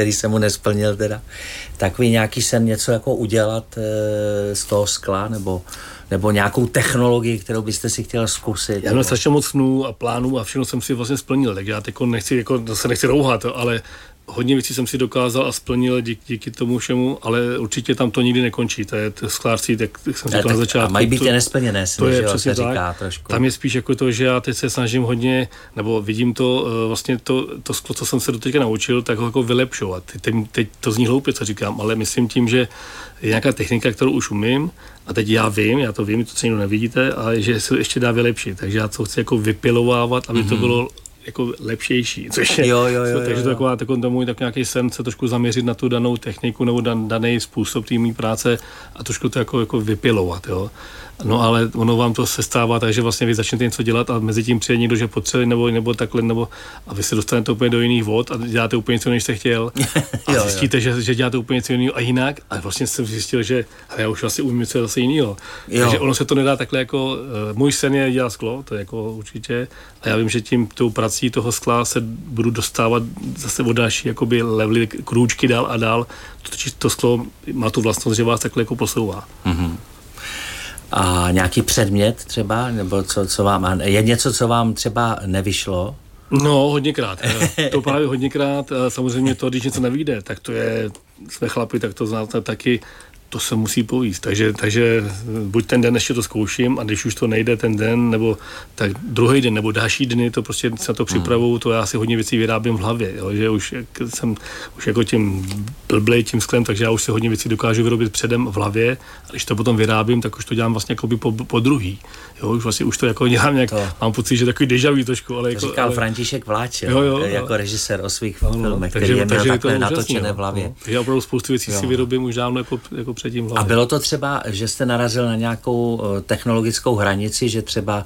který se mu nesplnil teda. Takový nějaký sen něco jako udělat z toho skla, nebo nějakou technologii, kterou byste si chtěl zkusit. Já mám strašně moc snů a plánů a všechno jsem si vlastně splnil, tak já teď nechci rouhat, ale hodně věcí jsem si dokázal a splnil díky tomu všemu, ale určitě tam to nikdy nekončí. To je sklářství, tak jsem říkal na začátku. A mají být nesplněné sny, to je že jo, přesně se tak. říká trošku. Tam je spíš jako to, že já teď se snažím hodně, nebo vidím to, vlastně to sklo, co jsem se doteďka naučil, tak ho jako vylepšovat. Teď to zní hloupě, co říkám, ale myslím tím, že je nějaká technika, kterou už umím, a teď já to vím, to nikdo nevidíte, ale že se ještě dá vylepšit. Takže já to chci jako vypilovávat, aby to bylo jako lepšější, což je, takže to taková můj tak nějaký sen se trošku zaměřit na tu danou techniku nebo daný způsob té mý práce a trošku to jako vypilovat, jo. No ale ono vám to se stává, takže vlastně vy začnete něco dělat a mezi tím přijde někdo, že potřebuje nebo takhle, nebo a vy se dostanete úplně do jiných vod a děláte úplně něco, než jste chtěl a zjistíte, že děláte úplně něco jiného a jinak a vlastně jsem zjistil, že já už asi umím něco zase jiného. Takže ono se to nedá takhle jako, můj sen je dělat sklo, to je jako určitě a já vím, že tím tou prací toho skla se budu dostávat zase od další jakoby levely, krůčky dál a dál, to sklo má tu vlastnost, že vás takhle jako posouvá. Mm-hmm. A nějaký předmět třeba, nebo co vám, je něco, co vám třeba nevyšlo? No, hodněkrát. To právě hodněkrát. Samozřejmě to, když něco nevyjde, tak to je, jsme chlapi, tak to znáte taky, to se musí povíst. Takže buď ten den ještě to zkouším a když už to nejde ten den, nebo tak druhý den, nebo další dny, to prostě se na to připravuju, to já si hodně věcí vyrábím v hlavě, jo, že už jsem jako tím blblej tím sklem, takže já už si hodně věcí dokážu vyrobit předem v hlavě a když to potom vyrábím, tak už to dělám vlastně jako po druhý. Jo, už to jako dělám nějak, mám pocit, že takový déjà vu trošku, ale jako, říkal František Vláč, jako režisér o svých filmech, který je měl takhle natočené v hlavě. Takže opravdu spoustu věcí si vyrobím už dávno jako předtím hlavě. A bylo to třeba, že jste narazil na nějakou technologickou hranici, že třeba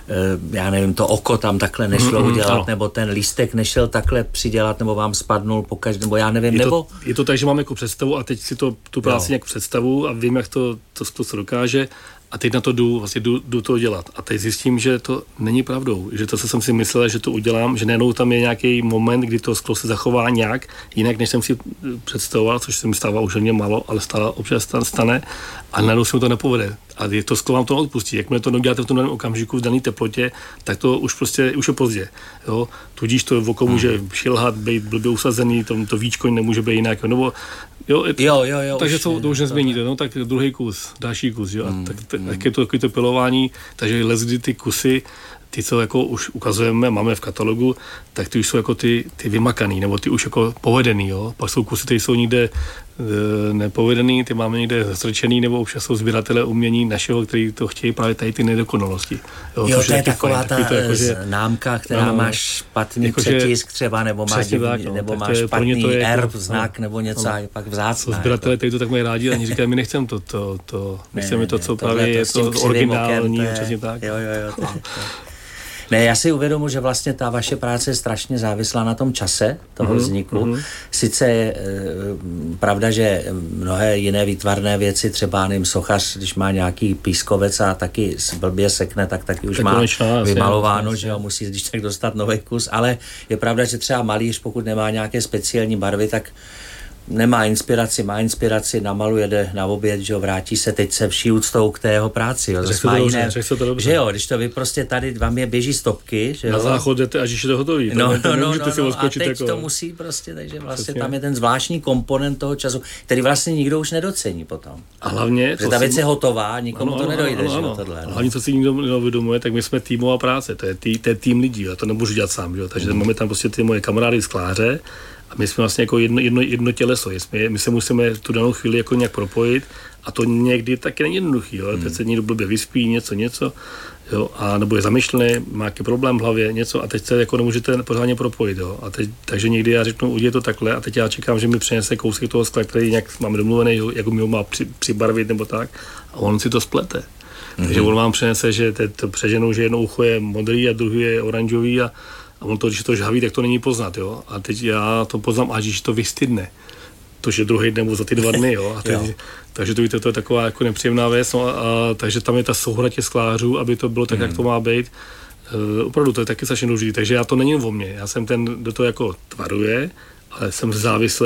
já nevím, to oko tam takhle nešlo udělat, nebo ten lístek nešel takhle přidělat, nebo vám spadnul pokaždé, nebo já nevím, Je to tak, že mám jako představu a teď si tu práci nějak představu a vím, jak to se dokáže a teď na to jdu to dělat. A teď zjistím, že to není pravdou, že to, co jsem si myslel, že to udělám, že najednou tam je nějaký moment, kdy to sklo se zachová nějak jinak, než jsem si představoval, což se mi stává už hodně málo, ale stále občas stane a najednou se mi to nepovede. A to sklo vám to odpustí. Jakmile to děláte v tom daném okamžiku v dané teplotě, tak to už je pozdě. Jo? Tudíž to oko může šilhat, být blbě usazený, to víčko nemůže být jinak. Nebo, jo, takže to už nezměníte. No, tak druhý kus, další kus. Jo? A tak je to takový to pilování, takže lezdy ty kusy, ty, co jako už ukazujeme, máme v katalogu, tak ty už jsou jako ty vymakaný, nebo ty už jako povedený, jo. Pak jsou kusy, ty jsou někde nepovedený, ty máme někde zrčený, nebo občas jsou sběratelé umění našeho, který to chtějí právě tady ty nedokonalosti. Jo, to je taková ta známka, která má špatný přetisk třeba, nebo má špatný erb, znak, nebo něco, a pak vzácná. Sběratelé tady to tak mají rádi, ani říkají, my nechceme nechceme to, co právě je to originální, přesně tak. Jo. Ne, já si uvědomuji, že vlastně ta vaše práce je strašně závislá na tom čase toho vzniku. Sice je pravda, že mnohé jiné výtvarné věci, třeba nevím, sochař, když má nějaký pískovec a taky blbě sekne, tak taky už má vymalováno, že ho musí když tak dostat nový kus, ale je pravda, že třeba malíř, pokud nemá nějaké speciální barvy, tak nemá inspiraci, namaluje, jde na oběd, že jo, vrátí se, teď se vší úctou k té jeho práci, jo, zase má jiné, že jo, když to vy prostě tady, vám běží stopky, že jo. Na záchod jdete, až je to hotový, a teď to musí prostě, takže vlastně tam je ten zvláštní komponent toho času, který vlastně nikdo už nedocení potom. A hlavně, že ta věc je hotová, nikomu to nedojde, že jo, tohle. Hlavně, co si nikdo neuvědomuje, tak my jsme týmová práce, to je tým lidí, já to nemůžu dělat sám, že jo, takže máme tam prostě ty moje kamarády skláře. A my jsme vlastně jako jedno těleso. My se musíme tu danou chvíli jako nějak propojit a to někdy taky není jednoduchý. Jo? Teď se někdo blbě vyspí, něco, jo? A nebo je zamyšlený, má nějaký problém v hlavě, něco a teď se jako nemůžete pořádně propojit. Jo? A takže někdy já řeknu, udělej to takhle a teď já čekám, že mi přinese kousek toho skla, který nějak máme domluvený, jako mi ho má přibarvit nebo tak a on si to splete. Takže on vám přinese, že to přeženou, že jedno ucho je modrý a druhý je oranžový a on to, když to žhaví, tak to není poznat, jo. A teď já to poznám, až když to vystydne. To, že druhý den nebo za ty 2 dny, jo. A teď, takže to je taková jako nepříjemná věc, no a takže tam je ta souhra těch sklářů, aby to bylo tak, jak to má být. Opravdu to je taky strašně důležitý, takže já to není o mně. Já jsem ten, kdo to jako tvaruje, ale jsem závislý